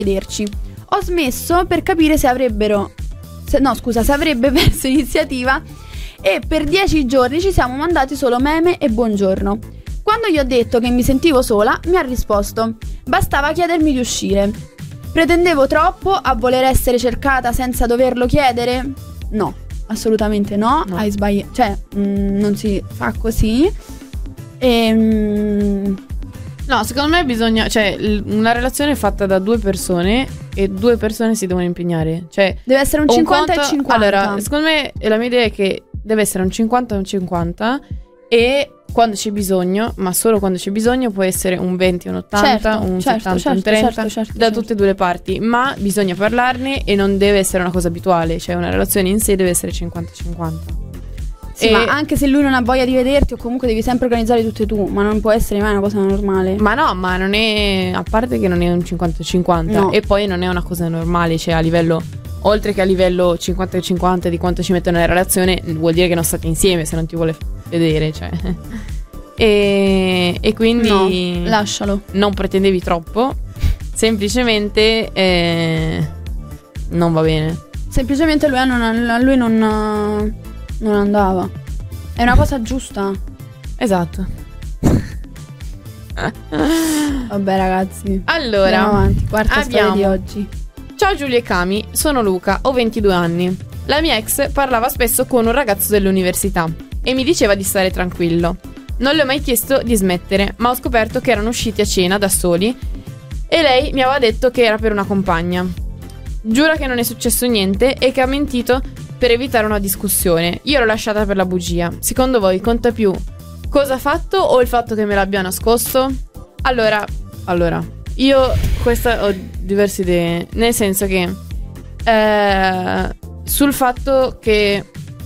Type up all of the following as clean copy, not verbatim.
vederci. Ho smesso per capire se avrebbe perso iniziativa e per 10 giorni ci siamo mandati solo meme e buongiorno. Quando gli ho detto che mi sentivo sola, mi ha risposto: bastava chiedermi di uscire. Pretendevo troppo a voler essere cercata senza doverlo chiedere? No, assolutamente no. Hai sbagliato, cioè non si fa così. No, secondo me bisogna, cioè una relazione è fatta da due persone e due persone si devono impegnare, cioè deve essere un 50 e 50. Allora, secondo me la mia idea è che deve essere un 50 e un 50 e quando c'è bisogno, ma solo quando c'è bisogno, può essere un 20 e un 80, un 70 un 30 da tutte e due le parti, ma bisogna parlarne e non deve essere una cosa abituale, cioè una relazione in sé deve essere 50-50. Sì, ma anche se lui non ha voglia di vederti o comunque devi sempre organizzare tutte tu, ma non può essere mai una cosa normale. Ma no, ma non è, a parte che non è un 50-50 no. E poi non è una cosa normale, cioè a livello, oltre che a livello 50-50 di quanto ci mette nella relazione, vuol dire che non state insieme se non ti vuole vedere, cioè. E quindi no, lascialo. Non pretendevi troppo, semplicemente non va bene. Semplicemente lui non andava. È una cosa giusta. Esatto. Vabbè ragazzi, allora andiamo avanti. Quarta storia di oggi. Ciao Giulia e Cami, sono Luca, ho 22 anni. La mia ex parlava spesso con un ragazzo dell'università e mi diceva di stare tranquillo. Non le ho mai chiesto di smettere, ma ho scoperto che erano usciti a cena da soli e lei mi aveva detto che era per una compagna. Giura che non è successo niente e che ha mentito per evitare una discussione. Io l'ho lasciata per la bugia. Secondo voi conta più cosa ha fatto o il fatto che me l'abbia nascosto? Allora, io ho diverse idee. Nel senso che sul fatto che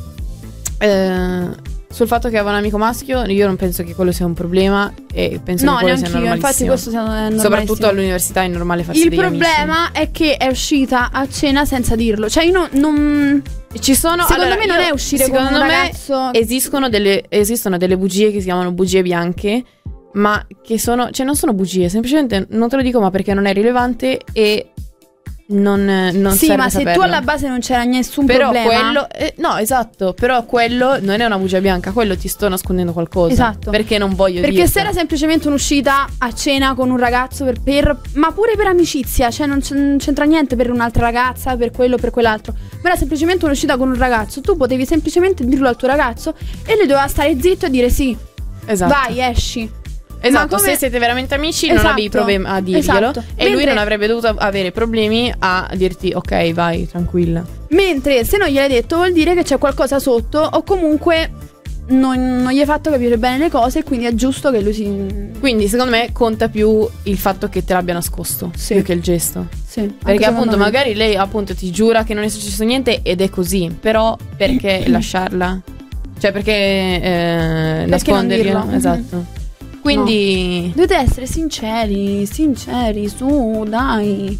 aveva un amico maschio, io non penso che quello sia un problema e penso che quello sia normalissimo. Infatti questo sia normalissimo. Soprattutto all'università è normale farsi il degli amici. Il problema è che è uscita a cena senza dirlo. Cioè io non ci sono, secondo me non è uscire con un ragazzo. Esistono delle bugie che si chiamano bugie bianche, ma che sono, cioè non sono bugie, semplicemente non te lo dico ma perché non è rilevante e non sì, serve ma se saperlo. tu alla base non c'era nessun però problema, quello no, esatto, però quello non è una bugia bianca, quello ti sto nascondendo qualcosa. Esatto. Perché non voglio dire. Perché se era semplicemente un'uscita a cena con un ragazzo ma pure per amicizia, cioè non c'entra niente per un'altra ragazza, per quello o per quell'altro, ma era semplicemente un'uscita con un ragazzo, tu potevi semplicemente dirlo al tuo ragazzo e lui doveva stare zitto e dire sì. Esatto. Vai, esci. Esatto, se siete veramente amici non avevi problemi a dirglielo, e lui non avrebbe dovuto avere problemi a dirti ok, vai, tranquilla. Mentre se non gliel'hai detto vuol dire che c'è qualcosa sotto o comunque non gli hai fatto capire bene le cose e quindi è giusto che lui si... Quindi secondo me conta più il fatto che te l'abbia nascosto più che il gesto. Sì, perché appunto magari lei appunto ti giura che non è successo niente ed è così, però perché lasciarla? Cioè perché nasconderglielo? Esatto. Quindi dovete essere sinceri, su, dai.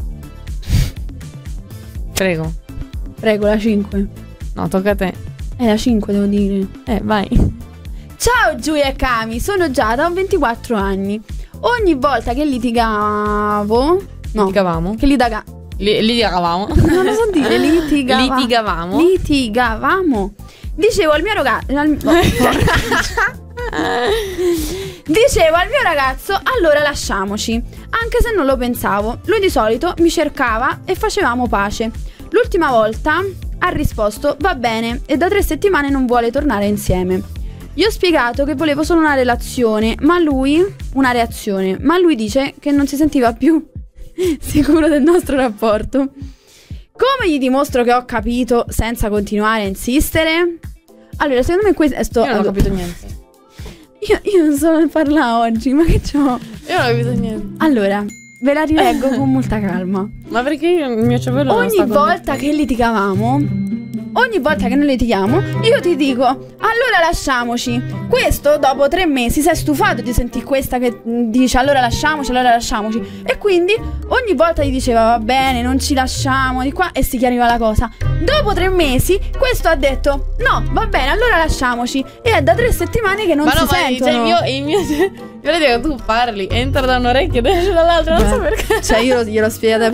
Prego, la 5. No, tocca a te. La 5 devo dire. Vai. Ciao Giulia e Cami, sono Giada, ho 24 anni. Ogni volta che litigavamo. Litigavamo. Non lo so dire, litigavamo. Dicevo al mio ragazzo, allora lasciamoci, anche se non lo pensavo. Lui di solito mi cercava e facevamo pace. L'ultima volta ha risposto va bene e da 3 settimane non vuole tornare insieme. Gli ho spiegato che volevo solo una reazione, ma lui dice che non si sentiva più sicuro del nostro rapporto. Come gli dimostro che ho capito senza continuare a insistere? Allora, secondo me questo... Io non ho capito niente. Io non so parlare oggi, ma che c'ho? Io non ho capito niente. Allora, ve la rileggo con molta calma. Ma perché il mio cervello non sta Ogni volta che noi litighiamo, io ti dico allora lasciamoci. Questo dopo 3 mesi si è stufato di sentire questa che dice allora lasciamoci. E quindi ogni volta gli diceva va bene, non ci lasciamo di qua, e si chiariva la cosa. Dopo 3 mesi questo ha detto no, va bene, allora lasciamoci. E è da 3 settimane che non si sentono. Io le dico, tu parli, entra da un orecchio ed esce dall'altra, non so perché. Cioè io gliel'ho spiegata